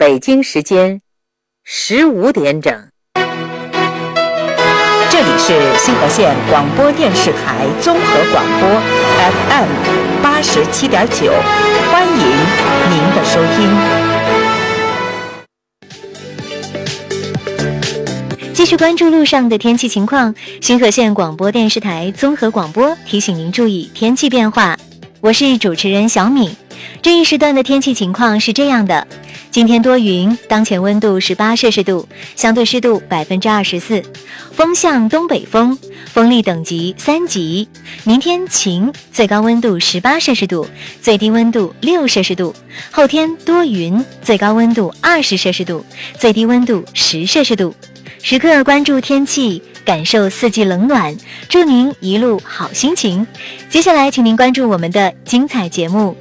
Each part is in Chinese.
北京时间15点整。 这里是新河县广播电视台综合广播 FM 87.9，欢迎您的收听。 继续关注路上的天气情况，新河县广播电视台综合广播提醒您注意天气变化。我是主持人小敏。这一时段的天气情况是这样的：今天多云，当前温度18摄氏度，相对湿度24%，风向东北风，风力等级3级。明天晴，最高温度18摄氏度，最低温度6摄氏度。后天多云，最高温度20摄氏度，最低温度10摄氏度。时刻关注天气，感受四季冷暖，祝您一路好心情。接下来请您关注我们的精彩节目。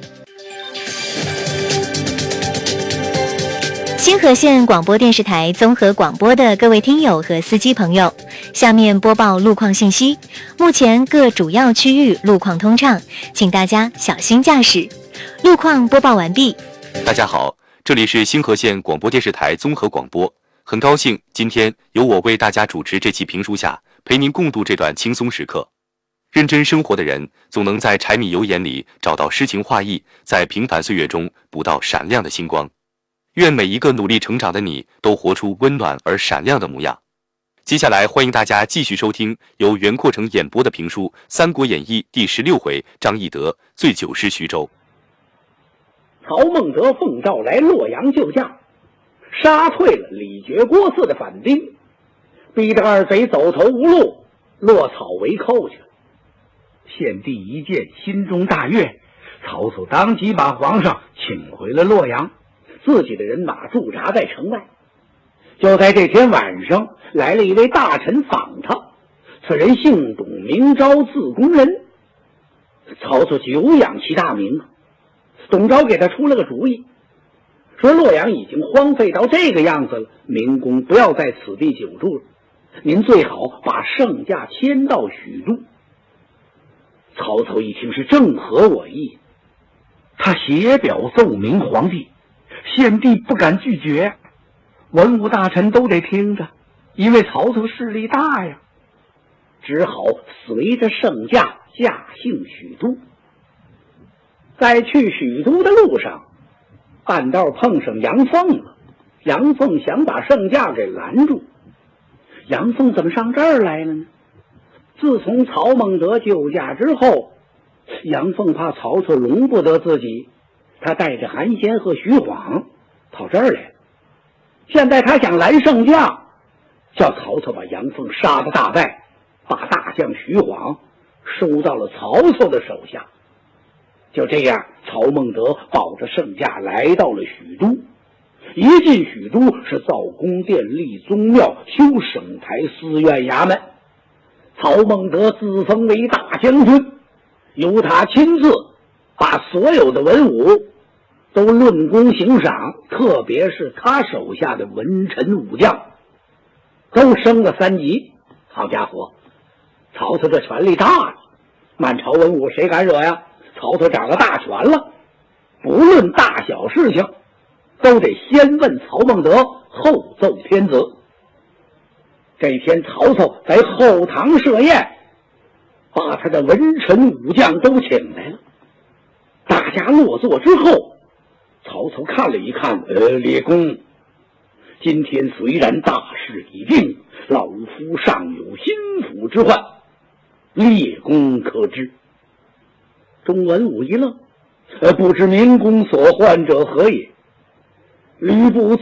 新河县广播电视台综合广播的各位听友和司机朋友，下面播报路况信息。目前各主要区域路况通畅，请大家小心驾驶。路况播报完毕。 大家好，这里是新河县广播电视台综合广播，很高兴今天由我为大家主持这期评书下，陪您共度这段轻松时刻。认真生活的人，总能在柴米油盐里找到诗情画意，在平凡岁月中捕到闪亮的星光。愿每一个努力成长的你，都活出温暖而闪亮的模样。接下来欢迎大家继续收听由袁阔成演播的评书《三国演义》第16回张翼德醉酒诗徐州。 曹孟德奉诏来洛阳救驾，杀退了李傕郭汜的反兵，逼得二贼走投无路，落草为寇去了。献帝一见，心中大悦，曹操当即把皇上请回了洛阳，自己的人马驻扎在城外。就在这天晚上，来了一位大臣访他，此人姓董，名昭，字公人。曹操久仰其大名啊，董昭给他出了个主意，说洛阳已经荒废到这个样子了，明公不要在此地久住了，您最好把圣驾迁到许都。曹操一听是正合我意，他写表奏明皇帝，献帝不敢拒绝，文武大臣都得听着，因为曹操势力大呀，只好随着圣驾驾幸许都。在去许都的路上，半道碰上杨凤了，杨凤想把圣驾给拦住。杨凤怎么上这儿来了呢？自从曹孟德救驾之后，杨凤怕曹操容不得自己，他带着韩先和徐晃跑这儿来了。现在他想拦圣驾，叫曹操把杨凤杀得大败，把大将徐晃收到了曹操的手下。就这样，曹孟德保着圣驾来到了许都。一进许都，是造宫殿、立宗庙、修省台、司院衙门。曹孟德自封为大将军，由他亲自把所有的文武都论功行赏，特别是他手下的文臣武将都升了3级。好家伙，曹操这权力大了，满朝文武谁敢惹呀？曹操掌了大权了，不论大小事情都得先问曹孟德，后奏天子。这天曹操在后堂设宴，把他的文臣武将都请来了。大家落座之后，曹操看了一看，列公，今天虽然大事已定，老夫尚有心腹之患，列公可知？众文武一愣，不知明公所患者何也？吕布